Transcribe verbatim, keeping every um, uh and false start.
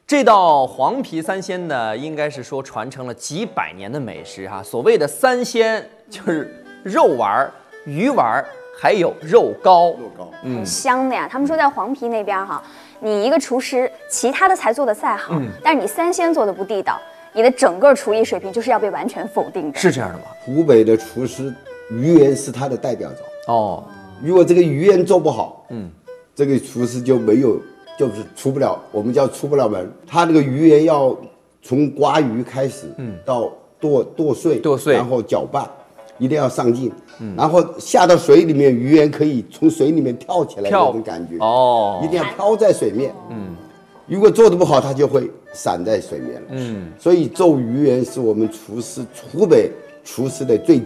这道黄皮三鲜呢，应该是说传承了几百年的美食哈、啊。所谓的三鲜就是肉丸、鱼丸，还有肉糕。 肉糕， 很香的呀。他们说在黄皮那边哈，你一个厨师，其他的菜做的再好，嗯、但是你三鲜做的不地道，你的整个厨艺水平就是要被完全否定的。 是这样的吗？ 湖北的厨师鱼圆是他的代表作哦。 如果这个鱼圆做不好，嗯，这个厨师就没有。就是出不了，我们叫出不了门。它这个鱼圆要从刮鱼开始，嗯，到剁剁碎， 剁碎， 然后搅拌，一定要上劲。嗯，然后下到水里面，鱼圆可以从水里面跳起来那种感觉。 哦， 一定要飘在水面。嗯，如果做得不好，它就会散在水面了。嗯，所以做鱼圆是我们厨师湖北厨师的最